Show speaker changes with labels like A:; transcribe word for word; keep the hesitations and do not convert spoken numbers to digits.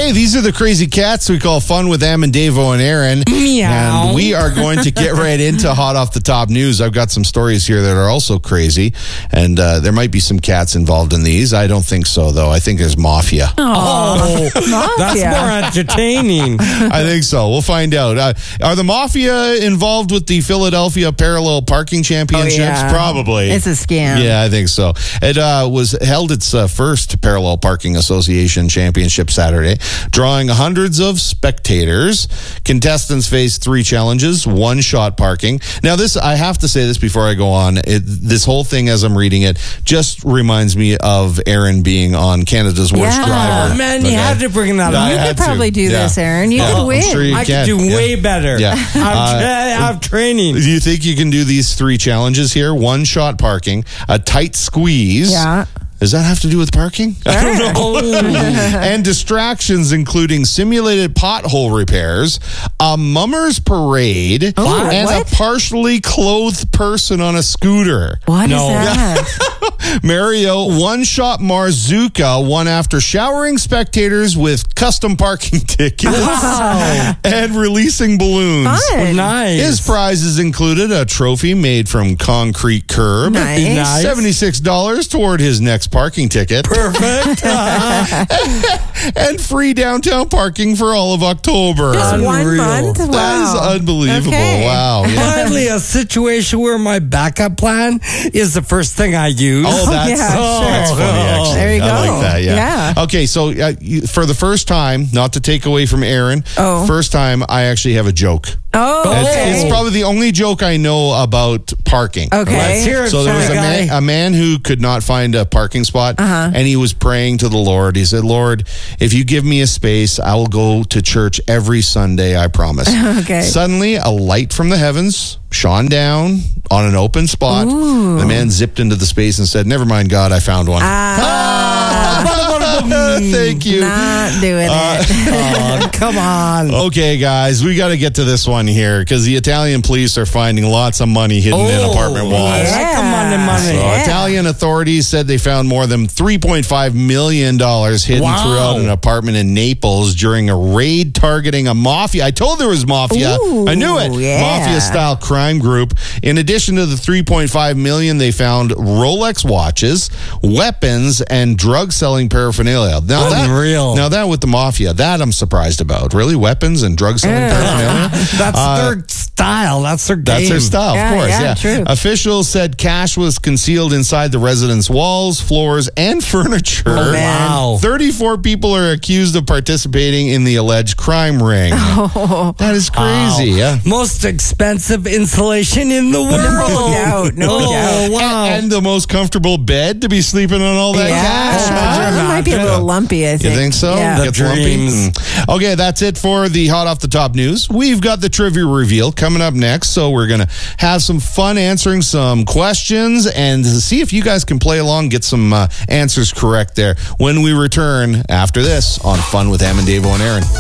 A: Okay, these are the crazy cats we call Fun with Em and Davo and Aaron.
B: Meow.
A: And we are going to get right into hot off the top news. I've got some stories here that are also crazy, and uh, there might be some cats involved in these. I don't think so, though. I think there's mafia.
B: Oh, that's
C: Mafia.
B: more entertaining.
A: I think so. We'll find out. Uh, are the mafia involved with the Philadelphia Parallel Parking Championships?
C: Oh, yeah.
A: Probably.
C: It's a scam.
A: Yeah, I think so. It uh, was held its uh, first Parallel Parking Association Championship Saturday, drawing hundreds of spectators. Contestants faced three challenges, one shot parking. Now, this, I have to say this before I go on. It, this whole thing, as I'm reading it, just reminds me of Aaron being on Canada's Worst
C: Yeah.
A: Driver.
B: Oh, man, you
A: Okay.
B: had to bring that
A: I
B: up.
C: You
A: had
C: could
A: to.
C: probably do
A: Yeah.
C: this, Aaron. You
A: Yeah,
C: could
A: I'm
C: win.
A: sure you
B: I
A: can.
B: could do
A: Yeah.
B: way better.
A: Yeah.
B: I'm,
A: Uh,
B: tra- I have training.
A: Do you think you can do these three challenges here? One shot parking, a tight squeeze.
C: Yeah.
A: Does that have to do with parking? I don't know.
B: Oh,
A: And distractions, including simulated pothole repairs, a mummers parade,
C: Oh,
A: and
C: what?
A: a partially clothed person on a scooter.
C: What
B: No.
C: is that?
A: Mario one-shot Marzuka won after showering spectators with custom parking tickets and releasing balloons.
C: Fun.
B: nice.
A: His prizes included a trophy made from concrete curb,
C: Nice.
B: Nice.
A: seventy-six dollars toward his next parking ticket,
B: Perfect.
A: and free downtown parking for all of October.
C: Just one
B: Unreal.
C: month? Wow.
A: That is unbelievable.
C: Okay.
A: Wow. Yeah.
B: Finally, a situation where my backup plan is the first thing I use.
A: Oh, that's,
C: yeah, sure.
A: that's funny, actually.
C: There you
A: I
C: go.
A: like that, yeah.
C: Yeah.
A: Okay, so uh, you, for the first time, not to take away from Aaron,
C: Oh.
A: first time I actually have a joke.
C: Oh,
A: It's,
C: okay.
A: it's probably the only joke I know about parking.
C: Okay.
B: Let's hear it
A: So there
B: from
A: was
B: the
A: a
B: guy.
A: man, a man who could not find a parking spot,
C: Uh-huh.
A: and he was praying to the Lord. He said, Lord, if you give me a space, I will go to church every Sunday, I promise.
C: Okay.
A: Suddenly, a light from the heavens shone down on an open spot. The man zipped into the space and said, never mind, God, I found one. Thank you.
C: Not doing
A: Uh,
C: it.
B: Oh, come on.
A: Okay, guys, we got to get to this one here because the Italian police are finding lots of money hidden in
B: Oh,
A: apartment walls.
B: yeah. Come on, the money.
A: So
C: Yeah.
A: Italian authorities said they found more than three point five million dollars hidden
B: Wow.
A: throughout an apartment in Naples during a raid targeting a mafia. I told there was mafia.
C: Ooh,
A: I knew it.
C: yeah.
A: Mafia-style crime group. In addition to the three point five million dollars, they found Rolex watches, weapons, and drug-selling paraphernalia. Now
B: Unreal.
A: That, now that with the mafia, that I'm surprised about. Really? Weapons and drug-selling
C: Yeah.
A: paraphernalia?
B: That's
A: Uh,
B: their style. That's their game.
A: That's their style,
C: Yeah,
A: of course.
C: yeah,
A: Yeah,
C: true.
A: Officials said cash was concealed inside the residence walls, floors, and furniture.
C: Oh, man.
B: Wow.
A: thirty-four people are accused of participating in the alleged crime ring.
C: Oh.
A: That is crazy. Yeah.
B: Most expensive insulation in the world.
C: No doubt, no
B: oh,
C: doubt.
B: Wow.
A: And, and the most comfortable bed to be sleeping on all that
C: Yeah.
A: cash.
B: Oh,
A: huh?
C: That might be a
B: imagine?
C: little lumpy, I think.
A: You think so?
C: Yeah.
B: The
A: Gets lumpy?
B: dreams.
A: Mm. Okay, that's it for the hot off the top news. We've got the trivia reveal coming up next, so we're going to have some fun answering some questions and see if you guys can play along, get some uh, answers correct there when we return after this on Fun with Em and Davo and Aaron.